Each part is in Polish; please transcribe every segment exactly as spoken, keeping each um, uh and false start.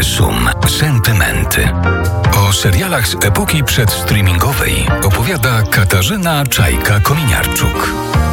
Uniwersum Sentymenty. O serialach z epoki przedstreamingowej opowiada Katarzyna Czajka-Kominiarczuk.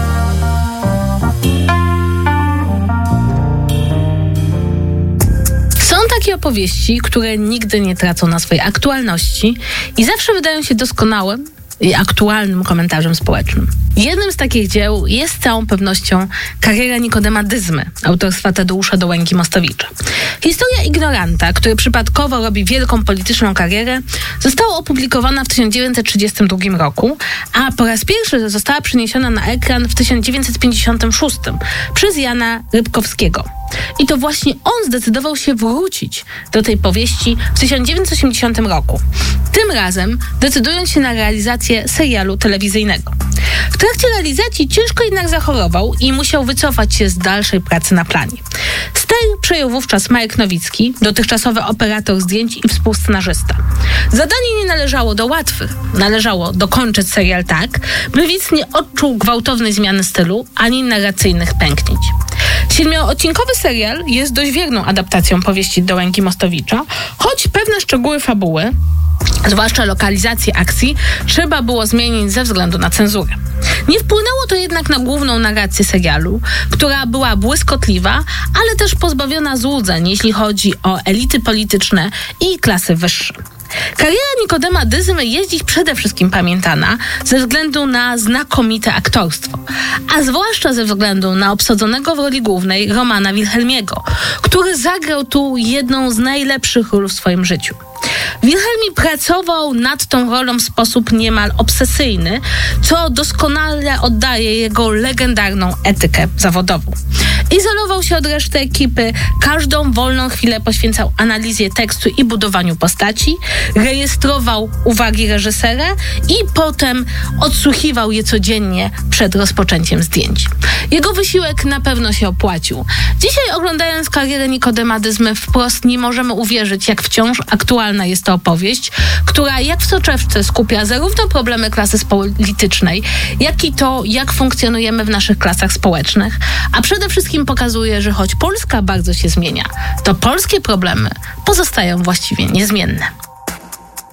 Są takie opowieści, które nigdy nie tracą na swojej aktualności i zawsze wydają się doskonałym i aktualnym komentarzem społecznym. Jednym z takich dzieł jest z całą pewnością Kariera Nikodema Dyzmy autorstwa Tadeusza Dołęgi-Mostowicza. Historia ignoranta, który przypadkowo robi wielką polityczną karierę, została opublikowana w tysiąc dziewięćset trzydziestym drugim roku, a po raz pierwszy została przeniesiona na ekran w tysiąc dziewięćset pięćdziesiątym szóstym przez Jana Rybkowskiego. I to właśnie on zdecydował się wrócić do tej powieści w tysiąc dziewięćset osiemdziesiątym roku. Tym razem decydując się na realizację serialu telewizyjnego. W trakcie realizacji ciężko jednak zachorował i musiał wycofać się z dalszej pracy na planie. Ster przejął wówczas Marek Nowicki, dotychczasowy operator zdjęć i współscenarzysta. Zadanie nie należało do łatwych. Należało dokończyć serial tak, by widz nie odczuł gwałtownej zmiany stylu ani narracyjnych pęknięć. Siedmioodcinkowy serial jest dość wierną adaptacją powieści Dołęgi-Mostowicza, choć pewne szczegóły fabuły, zwłaszcza lokalizację akcji, trzeba było zmienić ze względu na cenzurę. Nie wpłynęło to jednak na główną narrację serialu, która była błyskotliwa, ale też pozbawiona złudzeń, jeśli chodzi o elity polityczne i klasy wyższe. Kariera Nikodema Dyzmy jest dziś przede wszystkim pamiętana ze względu na znakomite aktorstwo, a zwłaszcza ze względu na obsadzonego w roli głównej Romana Wilhelmiego, który zagrał tu jedną z najlepszych ról w swoim życiu. Wilhelmi pracował nad tą rolą w sposób niemal obsesyjny, co doskonale oddaje jego legendarną etykę zawodową. Izolował się od reszty ekipy, każdą wolną chwilę poświęcał analizie tekstu i budowaniu postaci, rejestrował uwagi reżysera i potem odsłuchiwał je codziennie przed rozpoczęciem zdjęć. Jego wysiłek na pewno się opłacił. Dzisiaj, oglądając karierę Nikodema Dyzmy, wprost nie możemy uwierzyć, jak wciąż aktualna jest to opowieść, która jak w soczewce skupia zarówno problemy klasy politycznej, jak i to, jak funkcjonujemy w naszych klasach społecznych, a przede wszystkim pokazuje, że choć Polska bardzo się zmienia, to polskie problemy pozostają właściwie niezmienne.